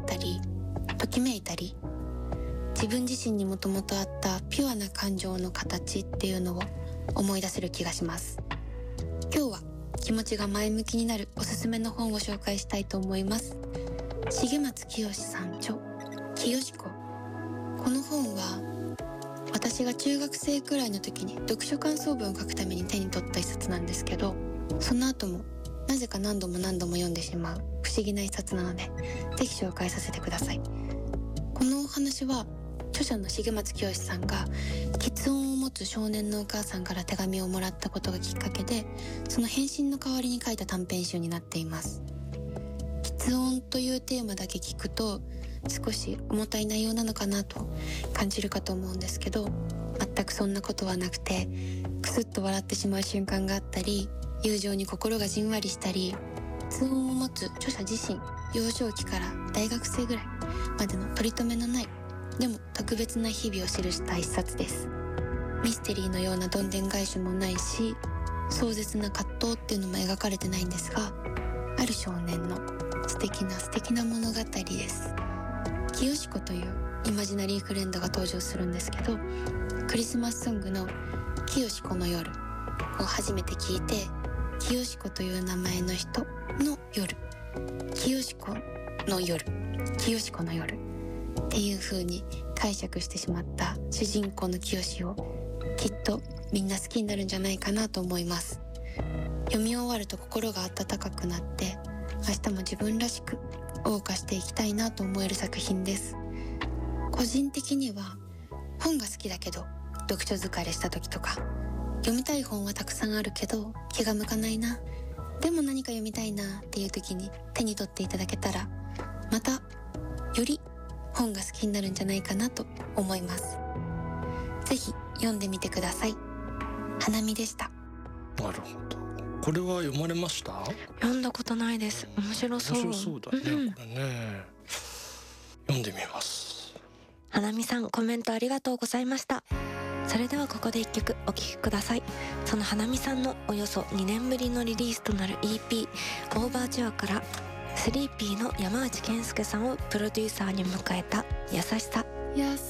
ったりときめいたり、自分自身にもともとあったピュアな感情の形っていうのを思い出せる気がします。今日は気持ちが前向きになるおすすめの本を紹介したいと思います。重松清さん著清子。この本は私が中学生くらいの時に読書感想文を書くために手に取った一冊なんですけど、その後もなぜか何度も読んでしまう不思議な一冊なので、ぜひ紹介させてください。このお話は著者の重松清さんが喫音を持つ少年のお母さんから手紙をもらったことがきっかけで、その返信の代わりに書いた短編集になっています。喫音というテーマだけ聞くと少し重たい内容なのかなと感じるかと思うんですけど、全くそんなことはなくて、クスッと笑ってしまう瞬間があったり、友情に心がじんわりしたり、喫音を持つ著者自身、幼少期から大学生ぐらいまでの取り留めのないでも特別な日々を記した一冊です。ミステリーのようなどんでん返しもないし、壮絶な葛藤っていうのも描かれてないんですが、ある少年の素敵な物語です。清子というイマジナリーフレンドが登場するんですけど、クリスマスソングの清子の夜を初めて聞いて、清子という名前の人の夜、清子の夜っていう風に解釈してしまった主人公の清をきっとみんな好きになるんじゃないかなと思います。読み終わると心が温かくなって、明日も自分らしく謳歌していきたいなと思える作品です。個人的には本が好きだけど読書疲れした時とか、読みたい本はたくさんあるけど気が向かないな、でも何か読みたいなっていう時に手に取っていただけたら、またより本が好きになるんじゃないかなと思います。ぜひ読んでみてください。花見でした。 なるほど。これは読まれました？ 読んだことないです。面白そう。 面白そうだね、これね。読んでみます。 花見さん、コメントありがとうございました。それではここで一曲お聴きください。その花見さんのおよそ2年ぶりのリリースとなる EP オーバーチュアからスリーピーの山内健介さんをプロデューサーに迎えた優しさ。